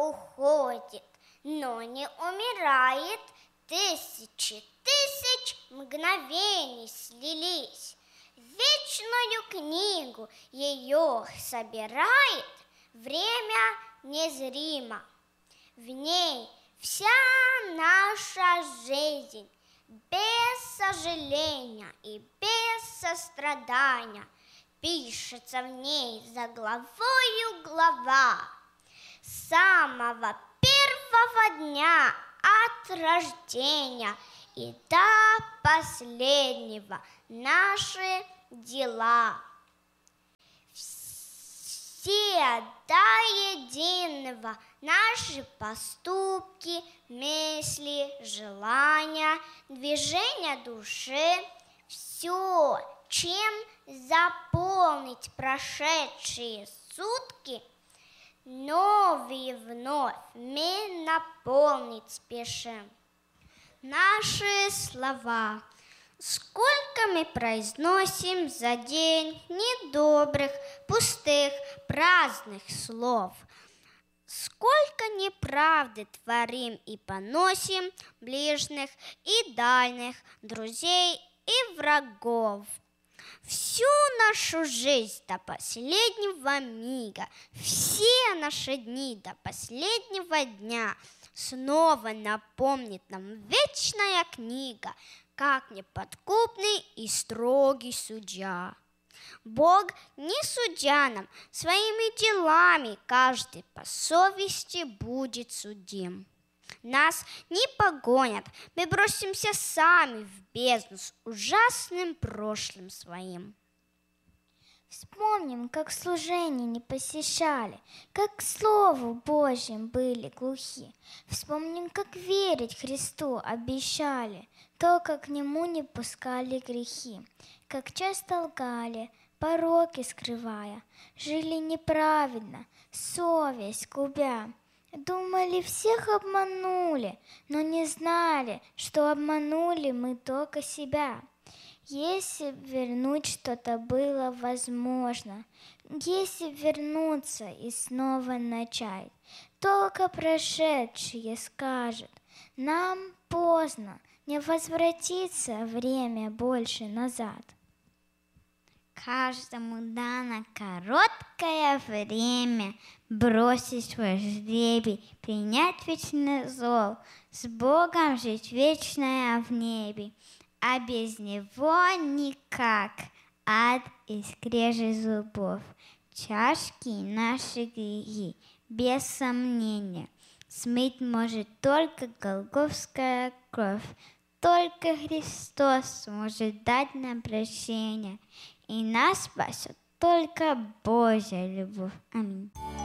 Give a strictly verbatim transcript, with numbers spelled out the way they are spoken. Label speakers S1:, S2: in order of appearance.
S1: уходит, но не умирает. Тысячи тысяч мгновений слились. Вечную книгу ее собирает время незримо. В ней вся наша жизнь, без сожаления и без сострадания, пишется в ней за главою глава. С самого первого дня от рождения и до последнего наши дела. Все до единого наши поступки, мысли, желания, движения души, все, чем заполнить прошедшие сутки, новые вновь мы наполнить спешим. Наши слова, сколько мы произносим за день недобрых, пустых, праздных слов, сколько неправды творим и поносим ближних и дальних, друзей и врагов. Всю нашу жизнь до последнего мига, все наши дни до последнего дня снова напомнит нам вечная книга, как неподкупный и строгий судья. Бог не судья нам, своими делами каждый по совести будет судим. Нас не погонят, мы бросимся сами в бездну с ужасным прошлым своим.
S2: Вспомним, как служение не посещали, как к Слову Божьим были глухи. Вспомним, как верить Христу обещали, только к Нему не пускали грехи. Как часто лгали, пороки скрывая, жили неправедно, совесть губя. Думали, всех обманули, но не знали, что обманули мы только себя. Если б вернуть что-то было возможно, если б вернуться и снова начать, только прошедшее скажет, нам поздно, не возвратится время больше назад.
S3: Каждому дано короткое время бросить свой жребий, принять вечный зол, с Богом жить вечное в небе, а без Него никак, ад и скрежет зубов, тяжкие наши грехи, без сомнения, смыть может только голгофская кровь, только Христос может дать нам прощение, и нас спасет только Божья любовь. Аминь.